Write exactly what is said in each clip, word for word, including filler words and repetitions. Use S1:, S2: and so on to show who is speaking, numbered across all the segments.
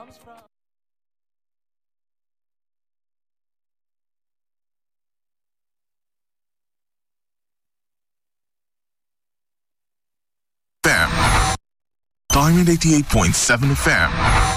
S1: comes from.
S2: Diamond eighty-eight point seven F M.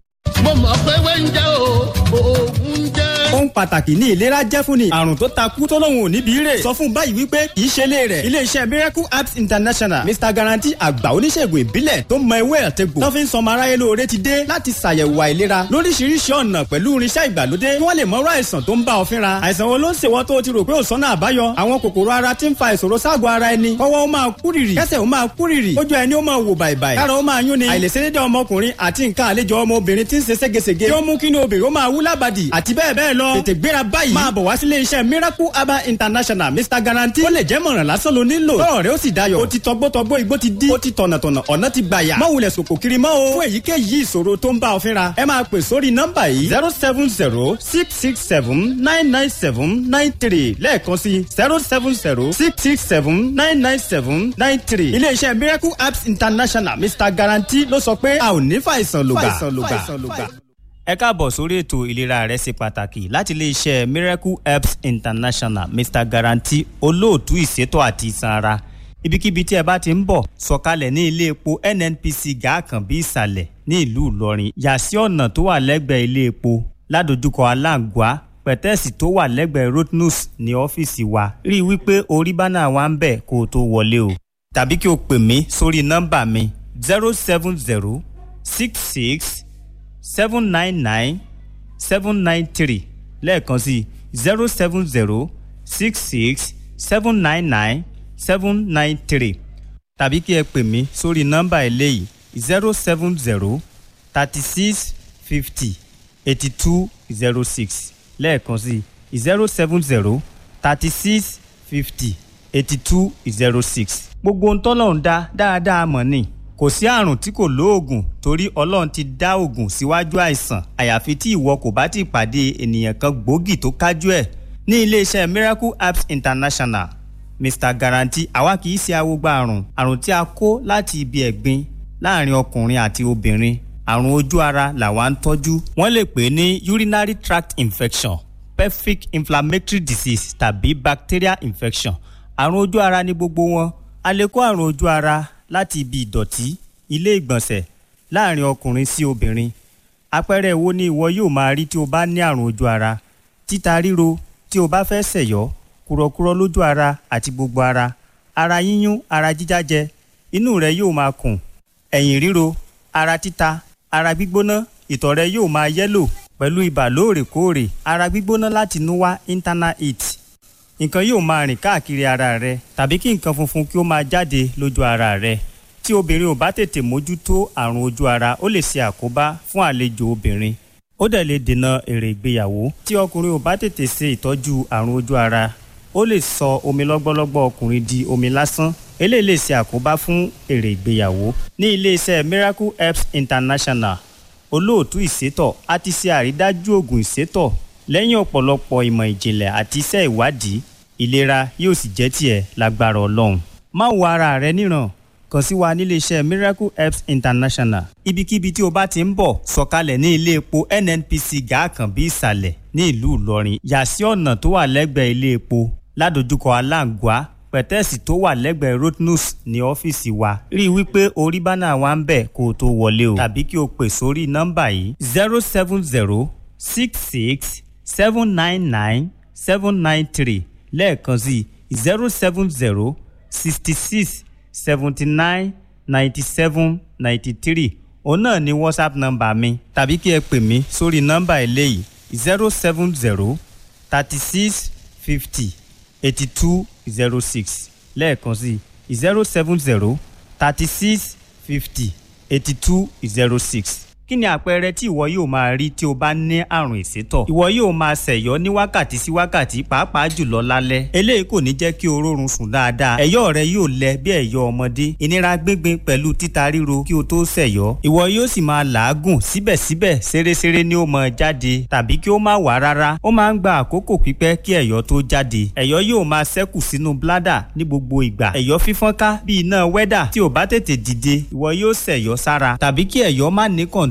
S3: mo mọ̀ pé wẹ́ńjẹ́ o oògùn jẹ́.
S4: ohun pàtàkì ní ìlera jẹ́ fún ni àrùn tó takú tó lóun ò ní bí rè sọ fún báyìí wípé kì í ṣe lé rẹ̀ iléeṣẹ́ miracle apps international mr guarantee àgbà oníṣègùn ìbílẹ̀ tó mọ ewé àtegbò tó fi ń sọmọ aráyé lóore ti dé láti ṣàyẹ̀wò àìlera lóríṣiríṣi ọ̀nà pẹ̀lú irinṣẹ́ ìgbàlódé kí wọ́n lè mọ̀rọ̀ àìsàn tó ń bá ọ fínra àìsàn wo ló ń ṣèwọ́ tó ti rò pé ò sọ́nà àbáyọ àwọn kòkòrò ara ti ń fa ìṣòro ságọ̀ ara ẹni kọ́wọ́ ó máa kúrìrì kẹ́sẹ̀ ó máa kúrìrì ojú ẹni ó máa wò bàìbàì kára ó máa yún ni àìlèṣedédé ọmọkùnrin àti nǹkan àlejò ọmọbìnrin ti ń ṣe ségesège tí ó mú kí ni obìnrin ó máa wú lábàdì àti bẹ́ẹ̀ bẹ́ẹ̀ lọ tètè gbéra báyìí máa bọ̀ wá sílé iṣẹ́ miracle herbal international mr guarantee ó lè jẹ́ mọ̀ràn lásán ló nílò tọ́rọ̀ rẹ ó sì dayọ̀ ó ti tọgbọ́tọgbọ́ igbó ti dí ó ti tọ̀nàtọ̀nà ọ̀nà ti gbàyà má wulẹ̀ sòkò kiri mọ́ o fún èyíkéyìí ìṣòro tó ń bá ọ fínra ẹ máa pè sórí nọ́mbà yìí zero seven zero six six seven nine nine seven nine three lẹ́ẹ̀kan sí zero seven zero six six seven nine nine seven nine three ilé iṣẹ́ miracle apps international mr guarantee ló sọ pé a ò ní fàìsàn lògbà. ẹ káàbọ̀ sórí ètò ìlera rẹ ṣe pàtàkì láti iléeṣẹ́ miracle herbs international mr guarantee olóòtú ìṣètò àti ìsan ara ibikíbi tí ẹ bá ti ń bọ̀ sọ̀kalẹ̀ ní ilé epo nnpc gàákànbí ìsàlẹ̀ ní ìlú ìlọrin yà sí ọ̀nà tó wà lẹ́gbẹ̀ẹ́ ilé epo ládojúkọ aláǹgbá pẹ̀tẹ́ẹ̀sì tó wà lẹ́gbẹ̀ẹ́ rotnus ní ọ́fíìsì wa rí i wípé orí bánà wa ń bẹ̀ kó o tó wọlé o tàbí kí o pè mí sórí nọ́mbà mi zero seven zero six six seven nine nine seven nine three lẹ́ẹ̀kan sí zero seven zero six six seven nine nine seven nine three tàbí kí ẹ pè mí sórí nọ́mbà eléyìí zero seven zero thirty six fifty eighty two zero six lẹ́ẹ̀kan sí zero seven zero thirty six fifty eighty two zero six. gbogbo ohun tọ́lọ́run dá dáadáa mọ̀ ni kò sí àrùn tí kò lóògùn torí ọlọ́run ti dá òògùn síwájú àìsàn àyàfi tí ìwọ kò bá ti pàdé ènìyàn kan gbòógì tó kájú ẹ̀ ní iléeṣẹ́ miracle apps international mr guarantee àwa kì í ṣe awogba àrùn àrùn tí a kó láti ibi ẹ̀gbin láàrin ọkùnrin àti obìnrin àrùn ojú ara làwa ń tọ́jú wọ́n lè pè é ní urinary tract infection pelvic inflammatory disease tàbí bacterial infection àrùn ojú ara ní gbogbo wọn a lè kó àrùn ojú ara láti ibi ìdọ̀tí ilé ìgbọ̀nsẹ̀ láàrin ọkùnrin sí obìnrin àpẹẹrẹ wo ni ìwọ yóò máa rí tí o bá ní àrùn ojú ara títa ríro tí o bá fẹ́ ṣẹ̀yọ́ kúrọ̀kúrọ̀ lójú ara àti gbogbo ara ara yíyún ara jíjájẹ inú rẹ yóò máa kùn ẹ̀yìn ríro ara títa ara gbígbóná ìtọ̀ rẹ yóò máa yẹ́lò pẹ̀lú ibà lóòrèkóòrè ara gbígbóná láti inú wá internal heat nǹkan yóò máa rìn káàkiri ara rẹ tàbí kí nǹkan funfun kí ó máa jáde lójú ara rẹ tí obìnrin ò bá tètè mójútó àrùn ojú ara ó lè ṣe àkóbá fún àlejò obìnrin ó dẹ̀ lè dènà èrè ìgbéyàwó tí ọkùnrin ò bá tètè ṣe ìtọ́jú àrùn ojú ara ó lè sọ omi lọ́gbọ́lọ́gbọ́ ọkùnrin di omi lásán eléyìí lè ṣe àkóbá fún èrè ìgbéyàwó ní iléeṣẹ́ miracle herbs international olóòtú ìṣètò àti ṣe àrídájú oògùn ìṣètò lẹ́yìn ọ̀pọ̀lọpọ̀ ìmọ̀ ìjìnlẹ̀ àti iṣẹ́ ìwádìí ìlera yóò sì jẹ́ tiẹ̀ lágbára ọlọ́run má wo ara rẹ níran kàn sí wa nílé iṣẹ́ miracle herbs international ibikíbi tí o bá ti ń bọ̀ sọ̀kalẹ̀ ní ilé epo nnpc gàákànbí ìsàlẹ̀ ní ìlú ìlọrin yà sí ọ̀nà tó wà lẹ́gbẹ̀ẹ́ ilé epo ládojúkọ aláǹgbá pẹ̀tẹ́ẹ̀sì tó wà lẹ́gbẹ̀ẹ́ rotnus ní ọ́fíìsì wa rí i wípé orí bánà wa ń bẹ̀ kó o tó wọlé o tàbí kí o pè sórí nọ́mbà yìí zero seven zero six six seven nine nine seven nine three lẹ́ẹ̀kan sí zero seven zero sixty six seventy nine ninety seven ninety three òun náà ni whatsapp nọ́mbà mi tàbí kí ẹ pè mí sórí nọ́mbà eléyìí zero seven zero thirty six fifty eighty two zero six lẹ́ẹ̀kan sí zero seven zero thirty six fifty eighty two zero six. kí ni àpẹẹrẹ tí ìwọ yóò máa rí tí o bá ní àrùn ìsétọ̀? ìwọ yóò máa ṣẹ̀yọ́ ní wákàtí sí wákàtí pàápàá jùlọ lálẹ́ eléyìí kò ní jẹ́ kí o rórun sùn dáadáa ẹ̀yọ́ rẹ yóò lẹ bí ẹ̀yọ́ ọmọdé ìnira gbíngbin pẹ̀lú títa ríro kí o tó ṣẹ̀yọ́ ìwọ yóò sì máa làágùn síbẹ̀síbẹ̀ ṣeréṣeré ni ó máa jáde tàbí kí ó má wá rárá ó máa ń gba àkókò pípẹ́ kí ẹ̀yọ́ tó jáde ẹ̀yọ́ yóò máa ṣẹ́kù sínú bládà ní gbogbo ìgbà ẹ̀yọ́ fífọ́nká bí iná wẹ́dà tí ò bá tètè dìde ìwọ yóò ṣẹ̀yọ́ sára tàbí kí ẹ̀yọ́ má ní kọ̀ǹt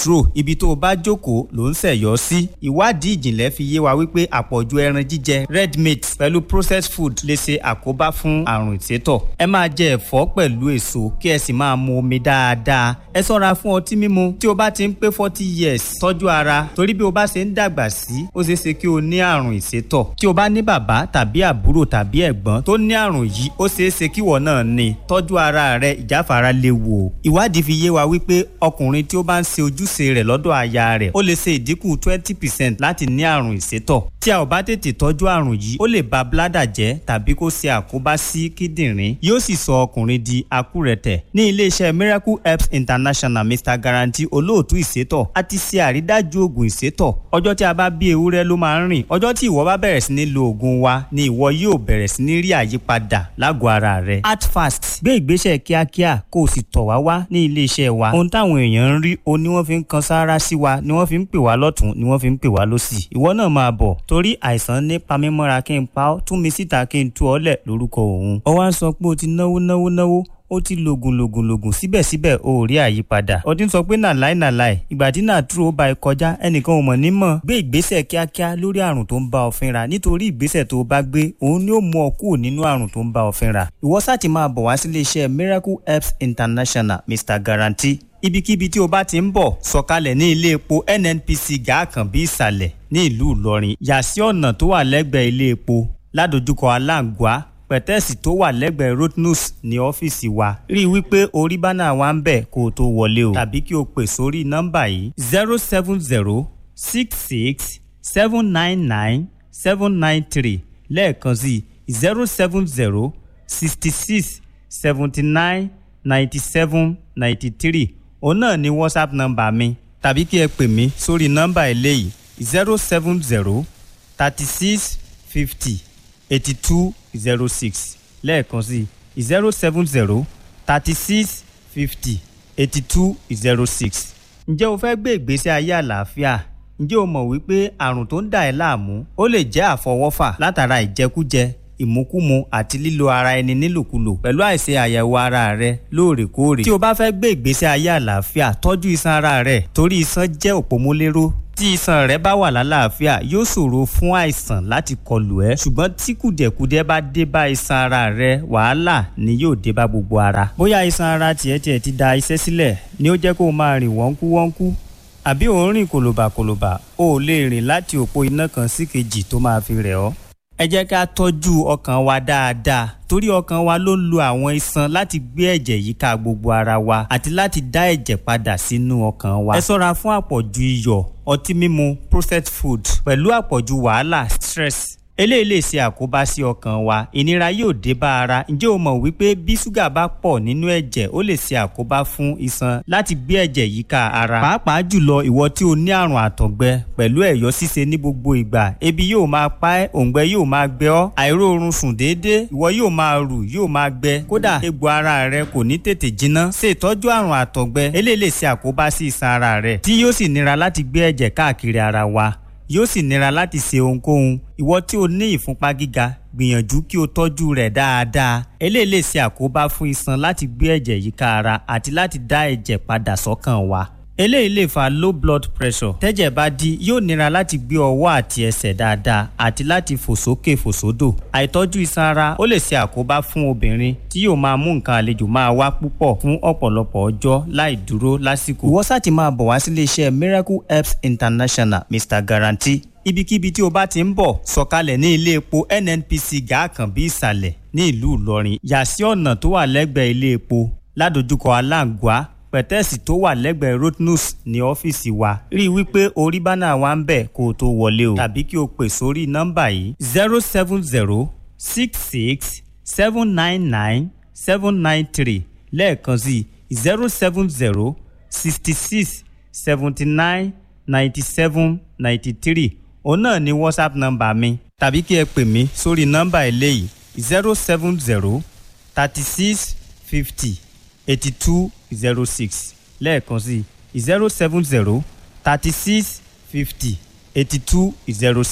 S4: control ibi tó o bá jókòó ló ń ṣẹ̀yọ́ sí. ìwádìí ìjìnlẹ̀ fi yé wa wípé àpọ̀jù ẹran jíjẹ red meat pẹ̀lú processed food lè ṣe àkóbá fún àrùn ìsétọ̀. ẹ máa jẹ ẹ̀fọ́ pẹ̀lú èso kí ẹ sì máa mu omi dáadáa. ẹ ṣọ́ra fún ọtí mímu tí o bá ti ń pé forty years. tọ́jú ara torí bí o bá ṣe ń dàgbà sí ó ṣeé ṣe kí o ní àrùn ìsétọ̀. tí o bá ní bàbá tàbí àbúrò tàbí ẹ̀gbọ́n tó ní àrùn yìí ó ṣeé ṣe kí ìwọ náà ní. tọ́jú ara rẹ, ìjáfara léwu. ìwádìí fi yé wa wípé ọkùnrin tí ó bá ń ṣe ojúṣe rẹ̀ lọ́dọ̀ aya rẹ̀ ó lè ṣe ìdínkù twenty percent láti ní àrùn ìsétọ̀. tí a ò bá tètè tọ́jú àrùn yìí ó lè ba bládà jẹ́ tàbí kó ṣe àkóbá sí kíndìnrín, yóò sì sọ ọkùnrin di akúrẹ̀tẹ̀. ní iléeṣẹ́ Miracle Herbs International Mister Guarantee olóòtú ìsétọ̀ a ti ṣe àrídájú oògùn ìsétọ̀. ọjọ́ tí a bá bí ewúrẹ́ ló máa ń rìn. ọjọ́ tí ìwọ bá bẹ̀rẹ̀ sí ní lo oògùn wa ni ìwọ yóò bẹ̀rẹ̀ sí ní rí àyípadà lágọ̀ọ́ ara rẹ. act fast, gbé ìgbésẹ̀ kíákíá kó o sì tọ̀ wá wá ní iléeṣẹ́ wa. ohun táwọn èèyàn ń rí o ni wọ́n fi ń kan sáárá sí wa, ni wọ́n fi ń pè wá lọ́tún, ni wọ́n fi ń pè wá lósì. ìwọ náà máa bọ̀ torí àìsàn ní pamímọ́ra kí n pa ọ́, tún mi síta kí n tú ọ lẹ̀ lórúkọ òun. ó wá ń sọ pé o ti náwó náwó náwó ó ti lògùn lògùn lògùn síbẹ̀síbẹ̀ o ò rí àyípadà. ó ti ń sọ pé nàláì nàláì ìgbà tí nàtúrò ó ba ẹ kọjá ẹnìkan ò mọ̀ ní mọ̀. gbé ìgbésẹ̀ kíákíá lórí àrùn tó ń bá ọ fínra nítorí ìgbésẹ̀ tó o bá gbé òun ni ó mú ọ kúrò nínú àrùn tó ń bá ọ fínra. ìwọ sáà ti máa bọ̀ wá sílé iṣẹ́ Miracle Herbs International Mister Guarantee. ibikíbi tí o bá ti ń bọ̀ sọ̀kalẹ̀ ní ilé epo N N P C Gàákànbí ìsàlẹ̀ ní ìlú Ìlọrin. yà sí ọ̀nà tó wà lẹ́gbẹ̀ẹ́ ilé epo ládojúkọ Aláǹgbá pẹ̀tẹ́ẹ̀sì tó wà lẹ́gbẹ̀ẹ́ Rotnus ní ọ́fíìsì wa. rí i wípé orí bánà wa ń bẹ̀ kó o tó wọlé o. tàbí kí o pè sórí nọ́mbà yìí zero seven zero six six seven nine nine seven nine three lẹ́ẹ̀kan sí zero seven zero sixty six seventy nine ninety seven ninety three. òun náà ni WhatsApp nọ́mbà mi. tàbí kí ẹ pè mí sórí nọ́mbà eléyìí zero seven zero thirty six fifty eighty two zero six lẹ́ẹ̀kan sí zero seven zero thirty six fifty eighty two zero six. ǹjẹ́ o fẹ́ gbé ìgbésí ayé àlàáfíà? ǹjẹ́ o mọ̀ wípé àrùn tó ń dà ẹ́ láàmú ó lè jẹ́ àfọwọ́fà látara ìjẹkújẹ, ìmúkúmu àti lílo ara ẹni nílòkulò pẹ̀lú àìṣe àyẹ̀wò ara rẹ lóòrèkóòrè. tí o bá fẹ́ gbé ìgbésí ayé àlàáfíà tọ́jú iṣan ara rẹ torí iṣan jẹ́ òpómúléró. tí iṣan rẹ bá wà lálàáfíà yóò ṣòro fún àìsàn láti kọlù ẹ́, ṣùgbọ́n tí kùdẹ̀kùdẹ̀ bá dé bá iṣan ara rẹ wàhálà ni yóò dé bá gbogbo ara. bóyá iṣan ara tiẹ̀ tiẹ̀ ti da iṣẹ́ sílẹ̀ ni ó jẹ́ kó o máa rìn wọ́nkú wọ́nkú, àbí ò ń rìn kòlòbàkòlòbà o ò lè rìn láti òpó iná kan sí kejì tó máa fi rẹ̀ ọ́. ẹ jẹ́ ká tọ́jú ọkàn wa dáadáa torí ọkàn wa ló ń lo àwọn iṣan láti gbé ẹ̀jẹ̀ yíká gbogbo ara wa àti láti dá ẹ̀jẹ̀ padà sínú ọkàn wa. ẹ ṣọ́ra fún àpọ̀jù iyọ̀, ọtí mímu, processed food pẹ̀lú àpọ̀jù wàhálà stress. eléyìí lè ṣe àkóbá sí ọkàn wa, ìnira yóò dé bá ara. ǹjẹ́ o mọ̀ wípé bí ṣúgà bá pọ̀ nínú ẹ̀jẹ̀ ó lè ṣe àkóbá fún iṣan láti gbé ẹ̀jẹ̀ yíká ara. pàápàá jùlọ ìwọ tí o ní àrùn àtọ̀gbẹ pẹ̀lú ẹ̀yọ́ ṣíṣe ní gbogbo ìgbà, ebi yóò máa pa ẹ́, òǹgbẹ yóò máa gbẹ ọ́, àìróorun sùn déédéé, ìwọ yóò máa rù yóò máa gbẹ, kódà egbò ara rẹ kò ní tètè jiná. ṣe ìtọ́jú àrùn àtọ̀gbẹ, eléyìí lè ṣe àkóbá sí iṣan ara rẹ tí yóò sì nira láti gbé ẹ̀jẹ̀ káàkiri ara wa, yóò sì nira láti ṣe ohunkóhun. ìwọ tí o ní ìfúnpá gíga gbìyànjú kí o tọ́jú rẹ̀ dáadáa. eléyìí lè ṣe àkóbá fún iṣan láti gbé ẹ̀jẹ̀ yíká ara àti láti dá ẹ̀jẹ̀ padà sọ́kàn wa. eléyìí lè fa low blood pressure. tẹ́jẹ̀ bá dí yóò nira láti gbé ọwọ́ àti ẹsẹ̀ dáadáa àti láti fò sókè fò sódò. àìtọ́jú iṣan ara ó lè ṣe àkóbá fún obìnrin tí yóò máa mú nǹkan àlejò máa wá púpọ̀ fún ọ̀pọ̀lọpọ̀ ọjọ́ láì dúró lásìkò. ìwọ sáà ti máa bọ̀ wá sílé iṣẹ́ Miracle Herbs International Mister Guarantee. ibikíbi tí o bá ti ń bọ̀ sọ̀kalẹ̀ ní ilé epo N N P C Gàákànbí ìsàlẹ̀ ní ìlú Ìlọrin. yà sí ọ̀nà tó wà lẹ́gbẹ̀ẹ́ ilé epo ládojúkọ Aláǹgbá pẹ̀tẹ́ẹ̀sì tó wà lẹ́gbẹ̀ẹ́ Rotnus ní ọ́fíìsì wa. rí i wípé orí bánà wa ń bẹ̀ kó o tó wọlé o. tàbí kí o pè sórí nọ́mbà yìí zero seven zero six six seven nine nine seven nine three lẹ́ẹ̀kan sí zero seven zero sixty six seventy nine ninety seven ninety three. òun náà ni WhatsApp nọ́mbà mi. tàbí kí ẹ pè mí sórí nọ́mbà eléyìí zero seven zero thirty six fifty eighty two zero six lẹ́ẹ̀kan sí zero seven zero thirty six fifty eighty two zero six.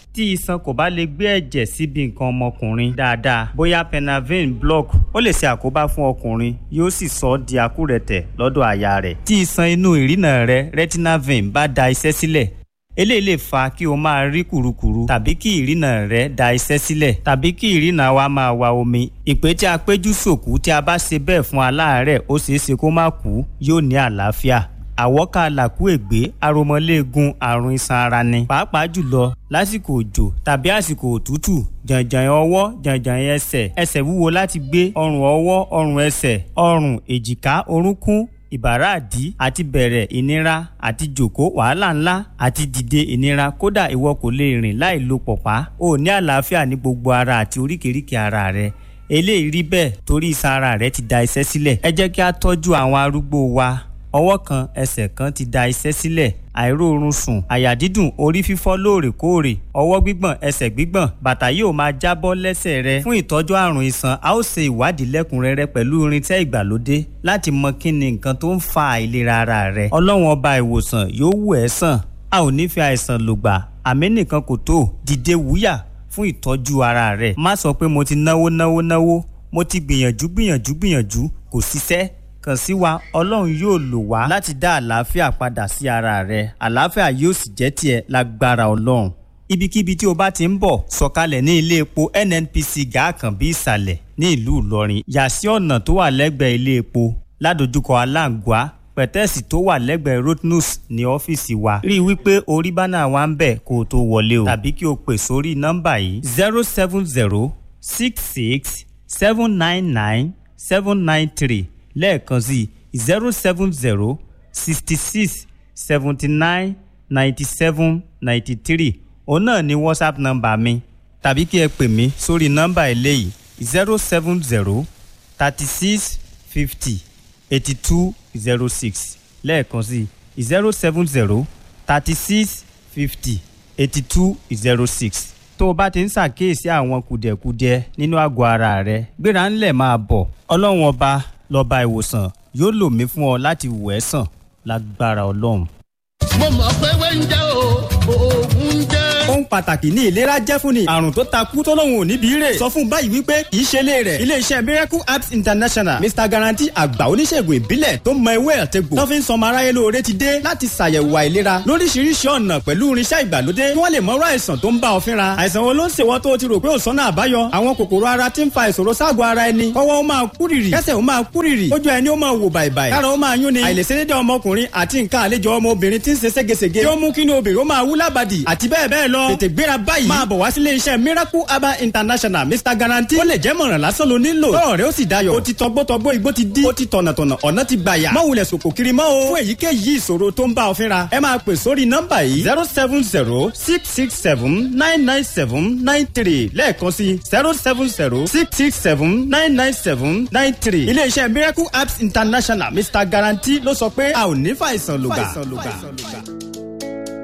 S4: tí iṣan kò bá lè gbé ẹ̀jẹ̀ síbi nǹkan ọmọkùnrin dáadáa, bóyá penavin block, ó lè ṣe àkóbá fún ọkùnrin, yóò sì sọ ọ́ di akúrẹ̀tẹ̀ lọ́dọ̀ aya rẹ̀. Tí iṣan inú ìrìnà rẹ retinal vein bá da iṣẹ́ sílẹ̀, eléyìí lè fa kí o máa rí kùrukùru tàbí kí ìrìnà rẹ da iṣẹ́ sílẹ̀ tàbí kí ìrìnà wa máa wa omi. Ìpè tí a péjú sòkú tí a bá ṣe bẹ́ẹ̀ fún aláàárẹ̀ ó ṣeé ṣe kó má kú, yóò ní àlàáfíà. Àwọ́ká làkúègbé, aromọléegun, àrùn iṣan ara ni. Pàápàá jùlọ lásìkò òjò tàbí àsìkò òtútù, jàǹjàǹ ọwọ́, jàǹjàǹ ẹsẹ̀, ẹsẹ̀ wúwo láti gbé, ọrùn ọwọ́, ọrùn ẹsẹ̀, ọrùn, èjìká, orúnkún, ìbàràdí àti bẹ̀rẹ̀ ìnira àti jòkó wàhálà ńlá àti dìde ìnira. Kódà ìwọ kò lè rìn láì lo pọ̀pá. O ní àlàáfíà ní gbogbo ara àti oríkèéríkèé ara rẹ. Eléyìí rí bẹ́ẹ̀ torí iṣan ara rẹ ti da iṣẹ́ sílẹ̀. Ẹ jẹ́ kí a tọ́jú àwọn arúgbó wa. Ọwọ́ kan, ẹsẹ̀ kan ti da iṣẹ́ sílẹ̀, àìróorun sùn, àyà dídùn, orí fífọ́ lóòrèkóòrè, ọwọ́ gbígbọ̀n, ẹsẹ̀ gbígbọ̀n, bàtà yóò máa jábọ́ lẹ́sẹ̀ rẹ. Fún ìtọ́jú àrùn iṣan, a ó ṣe ìwádìí lẹ́kùnrẹ́rẹ́ pẹ̀lú irinṣẹ́ ìgbàlódé láti mọ kí ni nǹkan tó ń fa àìlera ara rẹ. Ọlọ́run ọba ìwòsàn yóò wò ẹ́ sàn. A ò ní fi àìsàn lògbà, àmì nìkan kò tó. Dìde wúyà fún ìtọ́jú ara rẹ. Má sọ pé mo ti náwó náwó náwó, mo ti gbìyànjú gbìyànjú gbìyànjú kò ṣiṣẹ́. Kàn sí wa, Ọlọ́run yóò lò wá láti dá àlàáfíà padà sí ara rẹ. Àlàáfíà yóò sì jẹ́ tiẹ̀ lágbára Ọlọ́run. Ibikíbi tí o bá ti ń bọ̀, sọ̀kalẹ̀ ní ilé epo N N P C Gàákànbí ìsàlẹ̀ ní ìlú Ìlọrin. Yà sí ọ̀nà tó wà lẹ́gbẹ̀ẹ́ ilé epo ládojúkọ Aláǹgbá. Pẹ̀tẹ́ẹ̀sì tó wà lẹ́gbẹ̀ẹ́ Rotnus ní ọ́fíìsì wa. Rí i wípé orí bánà wa ń bẹ̀ kó o tó wọlé o. Tàbí kí o pè sórí nọ́mbà yìí zero seven zero six six seven nine nine seven nine three. Lẹ́ẹ̀kan sí zero seven zero sixty six seventy nine ninety seven ninety three. Òun náà ni WhatsApp nọ́mbà mi. Tàbí kí ẹ pè mí sórí nọ́mbà eléyìí zero seven zero thirty six fifty eighty two zero six. Lẹ́ẹ̀kan sí zero seven zero thirty six fifty eighty two zero six. Tó o bá ti ń ṣàkíyèsí àwọn kùdẹ̀kùdẹ nínú àgọ́ ara rẹ, gbéra ńlẹ̀ máa bọ̀. Ọlọ́run ọba lọ́ba ìwòsàn yóò lò mí fún ọ láti wò ẹ́ sàn lágbára Ọlọ́run.
S3: mo mọ̀ pé wẹ́ńjẹ́ o oògùn jẹ́.
S4: Ohun pàtàkì ní ìlera jẹ́ fún ni. Àrùn tó takú tó lóun ò níbi rè. Sọ fún báyìí wípé kì í ṣe lé rẹ̀. Ilé-iṣẹ́ Miracle Apps International, Mister Guarantee àgbà oníṣègùn ìbílẹ̀ tó mọ ewé àtegbò. Tó fi ń sọmọ aráyé lóore ti dé láti ṣàyẹ̀wò àìlera lóríṣiríṣi ọ̀nà pẹ̀lú irinṣẹ́ ìgbàlódé. Kí wọ́n lè mọ̀rọ̀ àìsàn tó ń bá ọ fínra. Àìsàn wo ló ń ṣèwọ́ tó o ti rò pé ò sọ́nà àbáyọ. Àwọn kòkòrò ara ti ń fa ìṣòro ságọ̀ ara ẹni. Kọ́wọ́ ó máa kúrìrì. Kẹ́sẹ̀ ó máa kúrìrì. Ojú ẹni ó máa wò bàìbàì. Kára ó máa yún ni. Àìlèṣedédé ọmọkùnrin àti nǹkan àlejò ọmọbìnrin ti ń ṣe ségesège. Tí ó mú kí ni obìnrin ó máa wú lábàdì àti bẹ́ẹ̀ bẹ́ẹ̀ lọ. Tètè gbéra báyìí. Máa bọ̀ wá sílé iṣẹ́ Miracle Herbal International, Mister Guarantee. Ó lè jẹ́ mọ̀ràn lásán ló nílò. Tọ́rọ̀ rẹ ó sì dayọ̀. Ó ti tọgbọ́tọgbọ́ igbó ti dí. Ó ti tọ̀nàtọ̀nà ọ̀nà ti gbàyà. Má wulẹ̀ sòkò kiri mọ́ o. Fún èyíkéyìí ìṣòro tó ń bá ọ fínra, ẹ máa pè sórí nọ́mbà yìí zero seven zero six six seven nine nine seven nine three. Lẹ́ẹ̀kan sí zero seven zero six six seven nine nine seven nine three. Ilé iṣẹ́ Miracle Apps International, Mister Guarantee ló sọ pé a ò ní fàìsàn lògbà.